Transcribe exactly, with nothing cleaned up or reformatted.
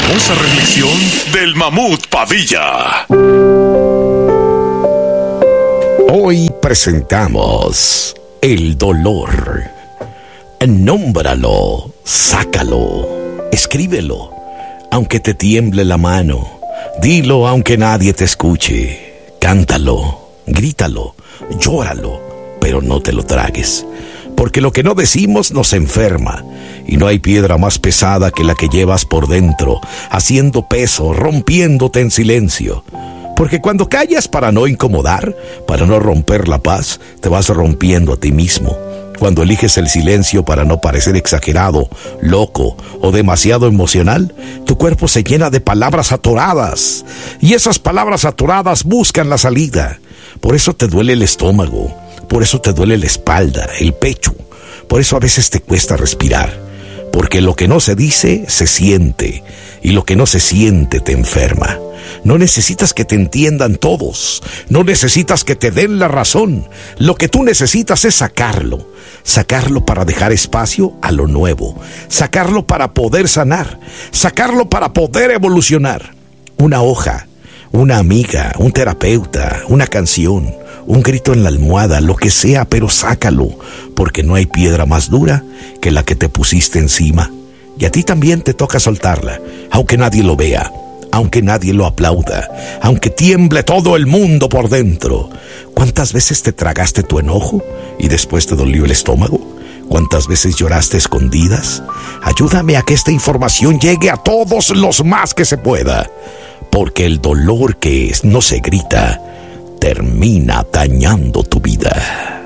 hermosa remisión del Mamut Padilla. Hoy presentamos el dolor. Nómbralo, sácalo, escríbelo, aunque te tiemble la mano. Dilo aunque nadie te escuche. Cántalo, grítalo, llóralo, pero no te lo tragues. Porque lo que no decimos nos enferma, y no hay piedra más pesada que la que llevas por dentro, haciendo peso, rompiéndote en silencio. Porque cuando callas para no incomodar, para no romper la paz, te vas rompiendo a ti mismo. Cuando eliges el silencio para no parecer exagerado, loco o demasiado emocional, tu cuerpo se llena de palabras atoradas, y esas palabras atoradas buscan la salida. Por eso te duele el estómago, por eso te duele la espalda, el pecho, por eso a veces te cuesta respirar, porque lo que no se dice, se siente, y lo que no se siente te enferma. No necesitas que te entiendan todos, no necesitas que te den la razón. Lo que tú necesitas es sacarlo, sacarlo para dejar espacio a lo nuevo, sacarlo para poder sanar, sacarlo para poder evolucionar. Una hoja, una amiga, un terapeuta, una canción, un grito en la almohada, lo que sea, pero sácalo, porque no hay piedra más dura que la que te pusiste encima. Y a ti también te toca soltarla, aunque nadie lo vea, aunque nadie lo aplauda, aunque tiemble todo el mundo por dentro. ¿Cuántas veces te tragaste tu enojo y después te dolió el estómago? ¿Cuántas veces lloraste escondidas? Ayúdame a que esta información llegue a todos los más que se pueda, porque el dolor que no se grita termina dañando tu vida.